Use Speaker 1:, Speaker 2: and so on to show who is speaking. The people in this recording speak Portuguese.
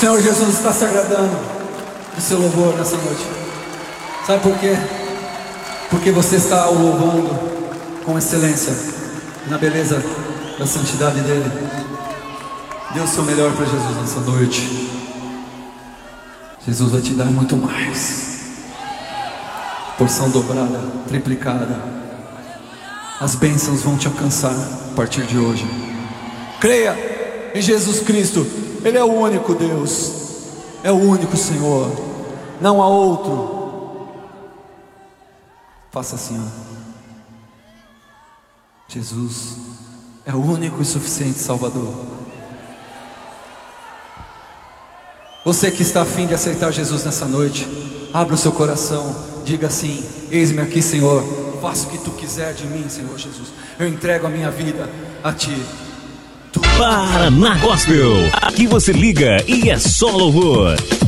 Speaker 1: Senhor Jesus está se agradando do seu louvor nessa noite. Sabe por quê? Porque você está o louvando com excelência, na beleza da santidade dele. Dê o seu melhor para Jesus nessa noite. Jesus vai te dar muito mais. Porção dobrada, triplicada. As bênçãos vão te alcançar a partir de hoje. Creia em Jesus Cristo. Ele é o único Deus, é o único Senhor, não há outro. Faça assim, ó. Jesus é o único e suficiente Salvador. Você que está a fim de aceitar Jesus nessa noite, abra o seu coração, diga assim: eis-me aqui, Senhor, faça o que tu quiser de mim, Senhor Jesus. Eu entrego a minha vida a ti.
Speaker 2: Paraná Gospel, aqui você liga e é só louvor.